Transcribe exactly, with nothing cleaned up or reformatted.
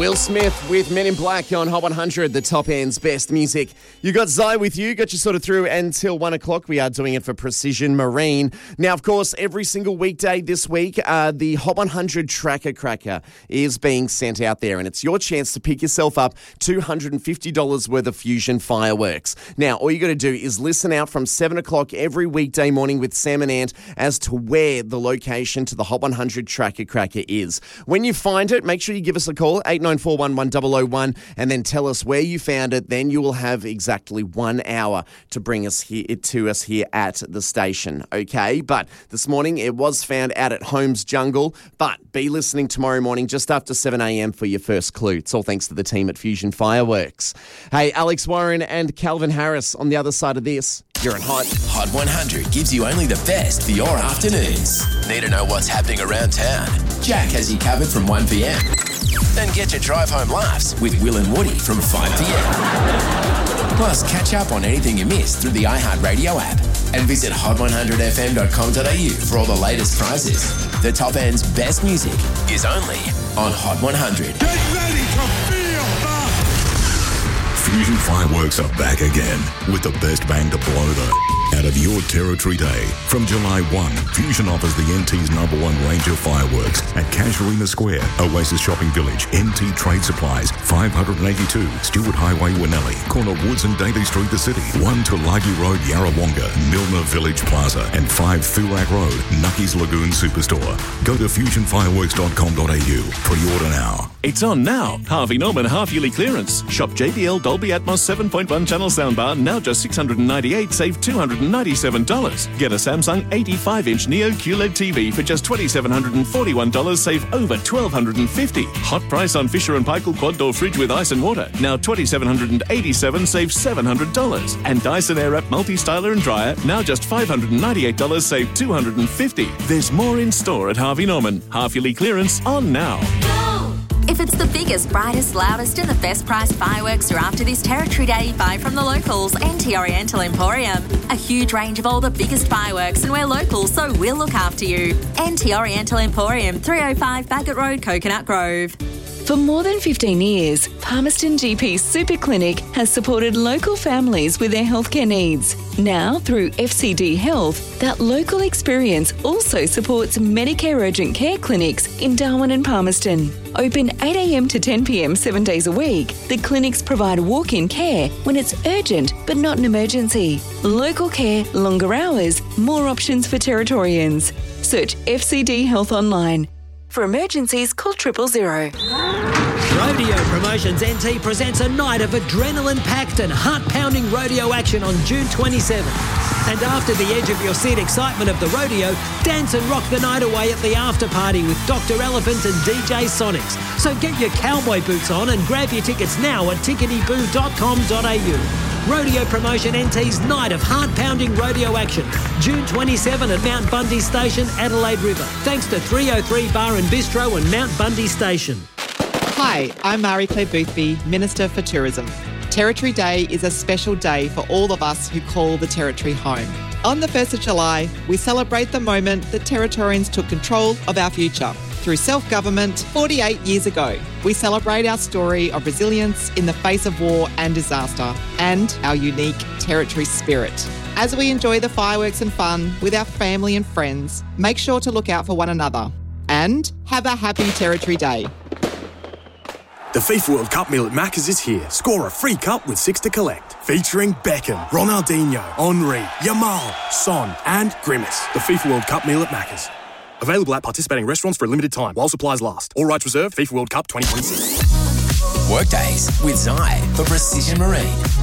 Will Smith with Men in Black on Hot one hundred, the top end's best music. You got Zai with you, got you sort of through until one o'clock. We are doing it for Precision Marine. Now, of course, every single weekday this week, uh, the Hot one hundred Tracker Cracker is being sent out there, and it's your chance to pick yourself up two hundred fifty dollars worth of Fusion fireworks. Now, all you got to do is listen out from seven o'clock every weekday morning with Sam and Ant as to where the location to the Hot one hundred Tracker Cracker is. When you find it, make sure you give us a call, eight nine four one one zero zero one, and then tell us where you found it. Then you will have exactly one hour to bring us here to us here at the station, okay? But this morning it was found out at Holmes Jungle, but be listening tomorrow morning just after seven a.m. for your first clue. It's all thanks to the team at Fusion Fireworks. Hey, Alex Warren and Calvin Harris on the other side of this. You're in Hot. Hot one hundred gives you only the best for your afternoons. Need to know what's happening around town? Jack has you covered from one p.m. Then get your drive home laughs with Will and Woody from five p.m. Plus, catch up on anything you missed through the iHeartRadio app and visit hot one hundred f m dot com dot a u for all the latest prizes. The top end's best music is only on Hot one hundred. Get ready to feel the... Fusion Fireworks are back again with the best bang to blow the out of your Territory Day. From July first, Fusion offers the N T's number one range of fireworks at Casuarina Square, Oasis Shopping Village, N T Trade Supplies, five eighty-two Stewart Highway, Winnelli, corner Woods and Daly Street, the city, one Tulagi Road, Yarrawonga, Milner Village Plaza, and five Thurak Road, Nucky's Lagoon Superstore. Go to fusion fireworks dot com dot a u. Pre-order now. It's on now. Harvey Norman half-yearly clearance. Shop J B L Dolby Atmos seven point one channel soundbar, now just six hundred ninety-eight dollars, save two hundred ninety-seven dollars. Get a Samsung eighty-five inch Neo Q L E D T V for just two thousand seven hundred forty-one dollars, save over one thousand two hundred fifty dollars. Hot price on Fisher and Paykel quad door fridge with ice and water, now two thousand seven hundred eighty-seven dollars, save seven hundred dollars. And Dyson Airwrap multi-styler and dryer, now just five hundred ninety-eight dollars, save two hundred fifty dollars. There's more in store at Harvey Norman. Half-yearly clearance on now. If it's the biggest, brightest, loudest and the best priced fireworks you're after this Territory Day, buy from the locals, N T Oriental Emporium. A huge range of all the biggest fireworks, and we're local, so we'll look after you. N T Oriental Emporium, three oh five Bagot Road, Coconut Grove. For more than fifteen years, Palmerston G P Super Clinic has supported local families with their healthcare needs. Now, through F C D Health, that local experience also supports Medicare urgent care clinics in Darwin and Palmerston. Open eight a.m. to ten p.m. seven days a week, the clinics provide walk-in care when it's urgent but not an emergency. Local care, longer hours, more options for Territorians. Search F C D Health online. For emergencies, call triple zero. Rodeo Promotions N T presents a night of adrenaline-packed and heart-pounding rodeo action on June twenty-seventh. And after the edge of your seat excitement of the rodeo, dance and rock the night away at the after-party with Doctor Elephant and D J Sonics. So get your cowboy boots on and grab your tickets now at tickety boo dot com dot a u. Rodeo Promotion N T's night of heart-pounding rodeo action, June twenty-seventh at Mount Bundy Station, Adelaide River. Thanks to three oh three Bar and Bistro and Mount Bundy Station. Hi, I'm Marie-Claire Boothby, Minister for Tourism. Territory Day is a special day for all of us who call the Territory home. On the first of July, we celebrate the moment that Territorians took control of our future. Through self-government forty-eight years ago, we celebrate our story of resilience in the face of war and disaster, and our unique Territory spirit. As we enjoy the fireworks and fun with our family and friends, make sure to look out for one another. And have a happy Territory Day. The FIFA World Cup meal at Macca's is here. Score a free cup with six to collect. Featuring Beckham, Ronaldinho, Henry, Yamal, Son and Grimace. The FIFA World Cup meal at Macca's. Available at participating restaurants for a limited time while supplies last. All rights reserved. FIFA World Cup twenty twenty-six. Workdays with Zai for Precision Marine.